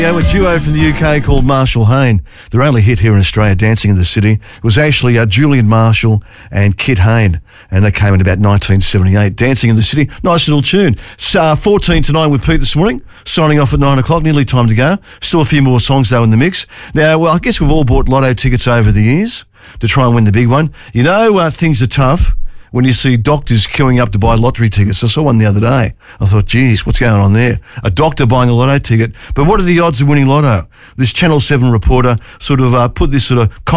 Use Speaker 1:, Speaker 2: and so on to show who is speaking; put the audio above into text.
Speaker 1: Yeah, a duo from the UK called Marshall Hayne. Their only hit here in Australia, Dancing in the City, was actually Julian Marshall and Kit Hayne, and they came in about 1978. Dancing in the City, nice little tune. 14 to 9 with Pete this morning, signing off at 9 o'clock, nearly time to go. Still a few more songs though in the mix. Now, well, I guess we've all bought lotto tickets over the years to try and win the big one. You know, things are tough when you see doctors queuing up to buy lottery tickets. I saw one the other day. I thought, geez, what's going on there? A doctor buying a lotto ticket. But what are the odds of winning lotto? This Channel 7 reporter sort of put this sort of